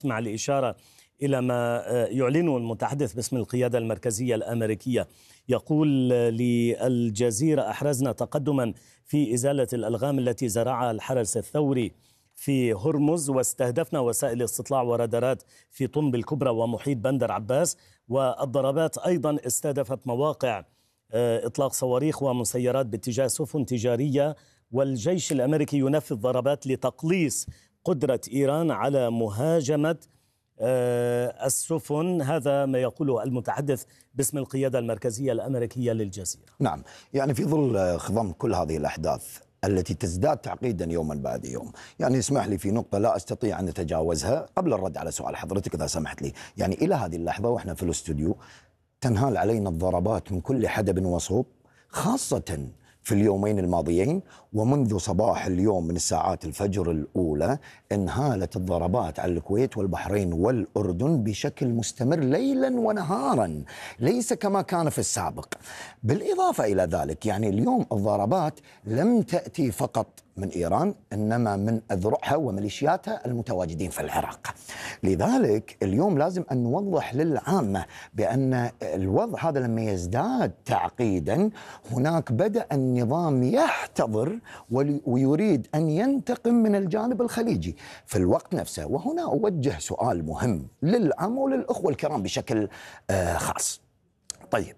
مع الإشارة إلى ما يعلنه المتحدث باسم القيادة المركزية الأمريكية. يقول للجزيرة: أحرزنا تقدما في إزالة الألغام التي زرعها الحرس الثوري في هرمز، واستهدفنا وسائل استطلاع ورادارات في طنب الكبرى ومحيط بندر عباس، والضربات أيضا استهدفت مواقع إطلاق صواريخ ومسيرات باتجاه سفن تجارية، والجيش الأمريكي ينفذ ضربات لتقليص قدرة إيران على مهاجمة السفن. هذا ما يقوله المتحدث باسم القيادة المركزية الأمريكية للجزيرة. نعم، يعني في ظل خضم كل هذه الأحداث التي تزداد تعقيدا يوما بعد يوم، يعني اسمح لي في نقطة لا أستطيع أن أتجاوزها قبل الرد على سؤال حضرتك إذا سمحت لي. يعني إلى هذه اللحظة وإحنا في الاستوديو تنهال علينا الضربات من كل حدب وصوب، خاصة في اليومين الماضيين ومنذ صباح اليوم من الساعات الفجر الأولى انهالت الضربات على الكويت والبحرين والأردن بشكل مستمر ليلا ونهارا، ليس كما كان في السابق. بالإضافة إلى ذلك يعني اليوم الضربات لم تأتي فقط من إيران، إنما من أذرعها وميليشياتها المتواجدين في العراق. لذلك اليوم لازم أن نوضح للعامة بأن الوضع هذا لما يزداد تعقيدا هناك بدأ النظام يحتضر ويريد أن ينتقم من الجانب الخليجي في الوقت نفسه. وهنا أوجه سؤال مهم للعامة وللأخوة الكرام بشكل خاص. طيب،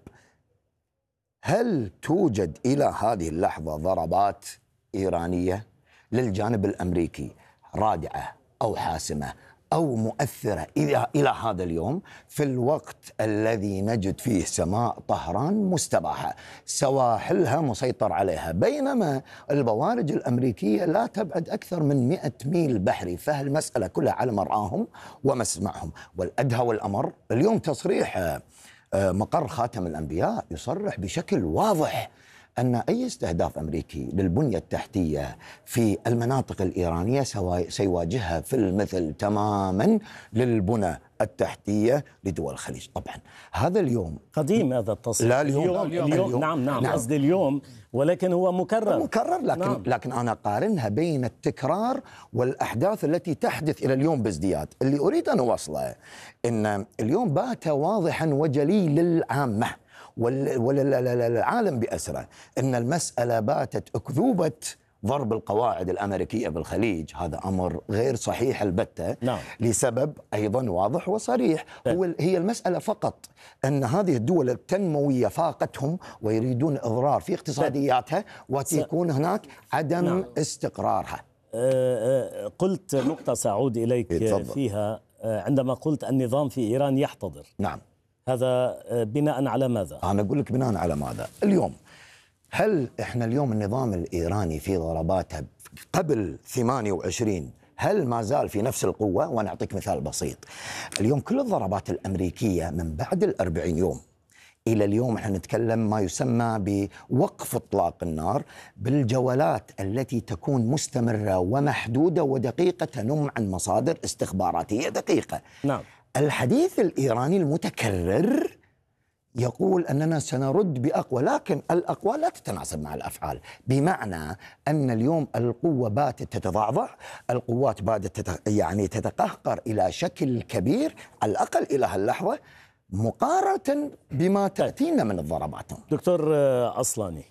هل توجد إلى هذه اللحظة ضربات إيرانية للجانب الأمريكي رادعة أو حاسمة أو مؤثرة إلى هذا اليوم، في الوقت الذي نجد فيه سماء طهران مستباحة، سواحلها مسيطر عليها، بينما البوارج الأمريكية لا تبعد أكثر من 100 ميل بحري؟ فهالمسألة كلها على مرآهم ومسمعهم. والأدهى والأمر اليوم تصريح مقر خاتم الأنبياء يصرح بشكل واضح أن أي استهداف أمريكي للبنية التحتية في المناطق الإيرانية سيواجهها في المثل تماما للبنى التحتية لدول الخليج. طبعا هذا اليوم قديم، هذا التصريح. لا اليوم. نعم. قصدي اليوم، ولكن هو مكرر لكن أنا قارنها بين التكرار والأحداث التي تحدث إلى اليوم بازدياد. اللي أريد أن أوصله إن اليوم بات واضحا وجلي للعامة والعالم بأسره أن المسألة باتت أكذوبة ضرب القواعد الأمريكية بالخليج. هذا أمر غير صحيح البتة. لسبب أيضا واضح وصريح، هي المسألة فقط أن هذه الدول التنموية فاقتهم ويريدون إضرار في اقتصادياتها وتكون هناك عدم استقرارها. قلت نقطة سأعود إليك فيها عندما قلت النظام في إيران يحتضر. نعم، هذا بناء على ماذا؟ أنا أقول لك بناء على ماذا. اليوم هل إحنا اليوم النظام الإيراني في ضرباته قبل 28 هل ما زال في نفس القوة؟ وأنا أعطيك مثال بسيط. اليوم كل الضربات الأمريكية من بعد 40 يوم إلى اليوم احنا نتكلم ما يسمى بوقف إطلاق النار بالجولات التي تكون مستمرة ومحدودة ودقيقة، تنم عن مصادر استخباراتية دقيقة. نعم. الحديث الإيراني المتكرر يقول أننا سنرد بأقوى، لكن الأقوى لا تتناسب مع الأفعال، بمعنى أن اليوم القوة باتت تتضعضع، القوات باتت تتقهقر إلى شكل كبير على الأقل إلى هاللحظة مقارنة بما تأتينا من الضربات. دكتور أصلاني،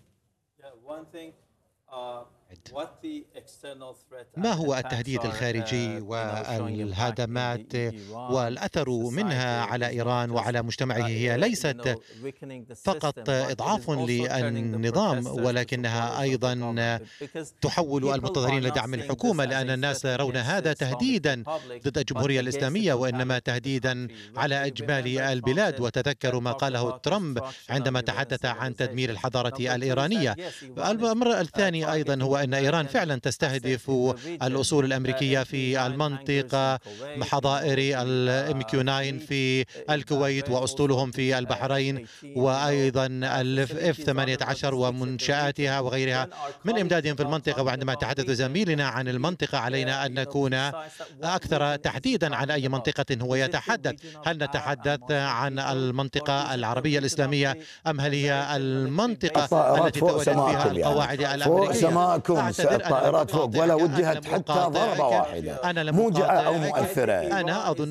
ما هو التهديد الخارجي والهدمات والأثر منها على إيران وعلى مجتمعه؟ هي ليست فقط إضعاف للنظام، ولكنها أيضا تحول المتظاهرين لدعم الحكومة، لأن الناس يرون هذا تهديدا ضد الجمهورية الإسلامية وإنما تهديدا على إجمالي البلاد. وتذكروا ما قاله ترامب عندما تحدث عن تدمير الحضارة الإيرانية. الأمر الثاني أيضا هو أن إيران فعلا تستهدف الأصول الأمريكية في المنطقة، حظائر الMQ-9 في الكويت وأسطولهم في البحرين، وأيضا F-18 ومنشآتها وغيرها من إمدادهم في المنطقة. وعندما تحدث زميلنا عن المنطقة علينا أن نكون أكثر تحديدا عن أي منطقة هو يتحدث. هل نتحدث عن المنطقة العربية الإسلامية أم هل هي المنطقة التي تواجد فيها القواعد الأمريكية؟ الطائرات فوق ولا وجهت حتى ضربة واحدة موجعة أو مؤثرة. أنا أظن